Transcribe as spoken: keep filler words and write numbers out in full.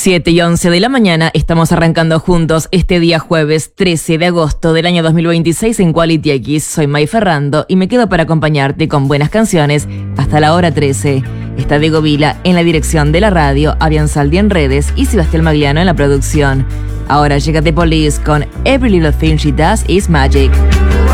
siete y once de la mañana, estamos arrancando juntos este día jueves trece de agosto del año dos mil veintiséis en Quality X. Soy May Ferrando y me quedo para acompañarte con buenas canciones hasta la hora trece. Está Diego Vila en la dirección de la radio, Avian Saldi en redes y Sebastián Magliano en la producción. Ahora llega The Police con Every Little Thing She Does Is Magic.